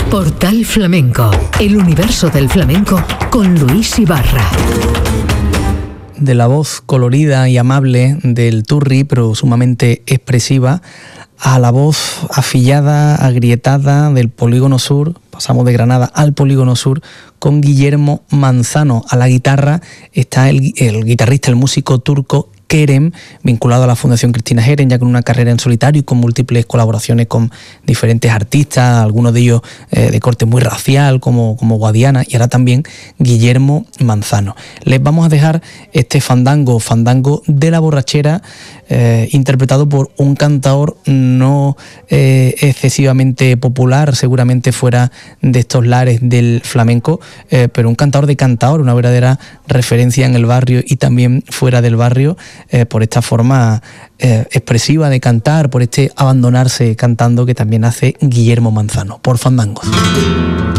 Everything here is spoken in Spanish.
Portal Flamenco, el universo del flamenco con Luis Ibarra. De la voz colorida y amable del Turri, pero sumamente expresiva, a la voz afillada, agrietada del Polígono Sur, pasamos de Granada al Polígono Sur, con Guillermo Manzano. A la guitarra está el guitarrista, el músico turco Kerem, vinculado a la Fundación Cristina Jerez, ya con una carrera en solitario y con múltiples colaboraciones con diferentes artistas, algunos de ellos de corte muy racial, como Guadiana, y ahora también Guillermo Manzano. Les vamos a dejar este fandango de la borrachera, interpretado por un cantaor no excesivamente popular, seguramente fuera de estos lares del flamenco, pero un cantaor de cantaor, una verdadera referencia en el barrio y también fuera del barrio, por esta forma expresiva de cantar, por este abandonarse cantando que también hace Guillermo Manzano, por Fandangos.